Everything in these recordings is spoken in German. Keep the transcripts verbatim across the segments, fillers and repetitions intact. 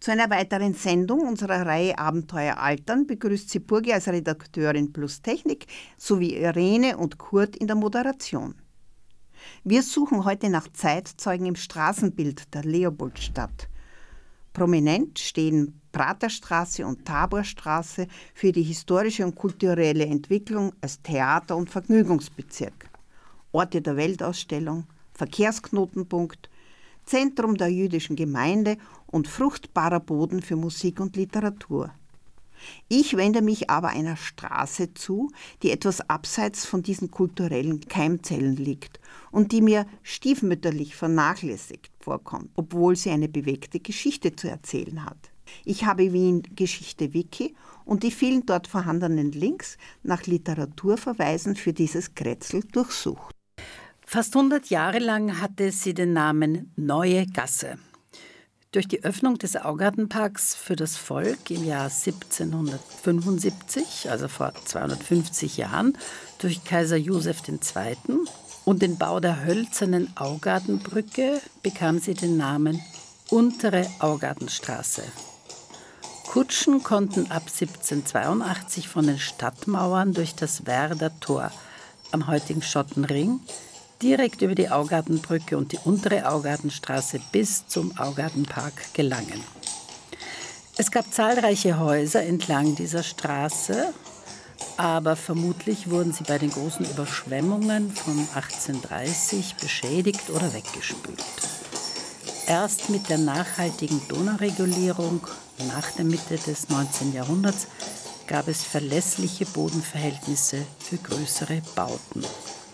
Zu einer weiteren Sendung unserer Reihe Abenteuer Altern begrüßt sie Burgi als Redakteurin plus Technik sowie Irene und Kurt in der Moderation. Wir suchen heute nach Zeitzeugen im Straßenbild der Leopoldstadt. Prominent stehen Praterstraße und Taborstraße für die historische und kulturelle Entwicklung als Theater- und Vergnügungsbezirk, Orte der Weltausstellung, Verkehrsknotenpunkt, Zentrum der jüdischen Gemeinde und fruchtbarer Boden für Musik und Literatur. Ich wende mich aber einer Straße zu, die etwas abseits von diesen kulturellen Keimzellen liegt und die mir stiefmütterlich vernachlässigt vorkommt, obwohl sie eine bewegte Geschichte zu erzählen hat. Ich habe Wien Geschichte Wiki und die vielen dort vorhandenen Links nach Literaturverweisen für dieses Kretzel durchsucht. Fast hundert Jahre lang hatte sie den Namen Neue Gasse. Durch die Öffnung des Augartenparks für das Volk im Jahr siebzehnhundertfünfundsiebzig, also vor zweihundertfünfzig Jahren, durch Kaiser Joseph der Zweite. und den Bau der hölzernen Augartenbrücke bekam sie den Namen Untere Augartenstraße. Kutschen konnten ab siebzehnhundertzweiundachtzig von den Stadtmauern durch das Werder Tor am heutigen Schottenring direkt über die Augartenbrücke und die untere Augartenstraße bis zum Augartenpark gelangen. Es gab zahlreiche Häuser entlang dieser Straße, aber vermutlich wurden sie bei den großen Überschwemmungen von achtzehnhundertdreißig beschädigt oder weggespült. Erst mit der nachhaltigen Donauregulierung nach der Mitte des neunzehnten Jahrhunderts gab es verlässliche Bodenverhältnisse für größere Bauten.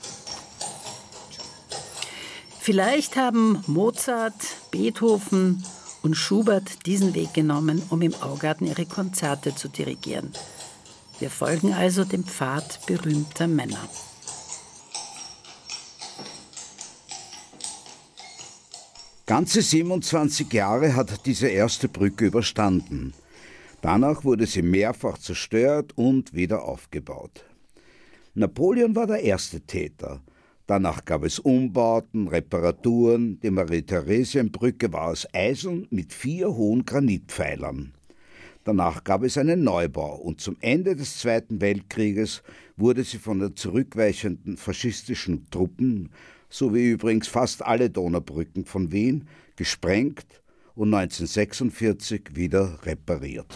Vielleicht haben Mozart, Beethoven und Schubert diesen Weg genommen, um im Augarten ihre Konzerte zu dirigieren. Wir folgen also dem Pfad berühmter Männer. Ganze siebenundzwanzig Jahre hat diese erste Brücke überstanden. Danach wurde sie mehrfach zerstört und wieder aufgebaut. Napoleon war der erste Täter. Danach gab es Umbauten, Reparaturen. Die Marie-Theresien-Brücke war aus Eisen mit vier hohen Granitpfeilern. Danach gab es einen Neubau und zum Ende des Zweiten Weltkrieges wurde sie von den zurückweichenden faschistischen Truppen, so wie übrigens fast alle Donaubrücken von Wien, gesprengt und neunzehnhundertsechsundvierzig wieder repariert.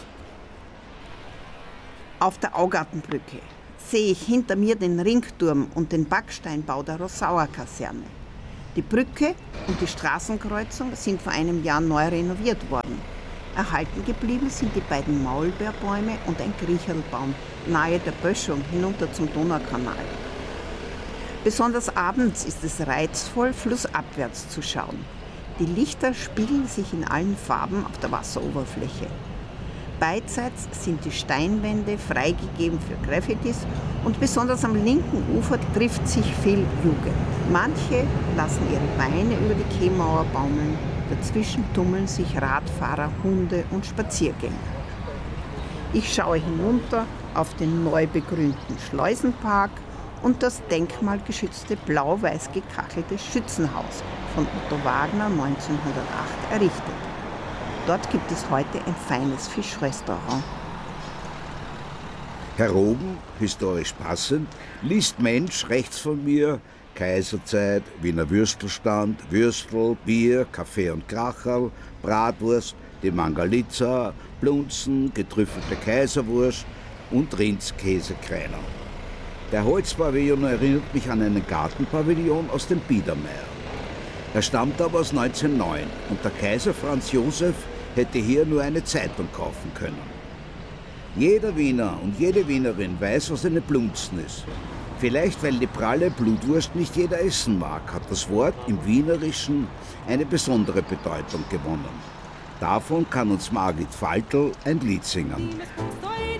Auf der Augartenbrücke sehe ich hinter mir den Ringturm und den Backsteinbau der Rossauer Kaserne. Die Brücke und die Straßenkreuzung sind vor einem Jahr neu renoviert worden. Erhalten geblieben sind die beiden Maulbeerbäume und ein Griecherlbaum nahe der Böschung hinunter zum Donaukanal. Besonders abends ist es reizvoll, flussabwärts zu schauen. Die Lichter spiegeln sich in allen Farben auf der Wasseroberfläche. Beidseits sind die Steinwände freigegeben für Graffitis und besonders am linken Ufer trifft sich viel Jugend. Manche lassen ihre Beine über die Quaimauer baumeln, dazwischen tummeln sich Radfahrer, Hunde und Spaziergänger. Ich schaue hinunter auf den neu begrünten Schleusenpark und das denkmalgeschützte blau-weiß gekachelte Schützenhaus von Otto Wagner neunzehnhundertacht errichtet. Dort gibt es heute ein feines Fischrestaurant. Herr oben, historisch passend, liest Mensch rechts von mir Kaiserzeit, Wiener Würstelstand, Würstel, Bier, Kaffee und Kracherl, Bratwurst, die Mangalitza, Blunzen, getrüffelte Kaiserwurst und Rindskäsekreiner. Der Holzpavillon erinnert mich an einen Gartenpavillon aus dem Biedermeier. Er stammt aber aus neunzehnhundertneun und der Kaiser Franz Josef hätte hier nur eine Zeitung kaufen können. Jeder Wiener und jede Wienerin weiß, was eine Blunzen ist. Vielleicht, weil die pralle Blutwurst nicht jeder essen mag, hat das Wort im Wienerischen eine besondere Bedeutung gewonnen. Davon kann uns Margit Faltl ein Lied singen.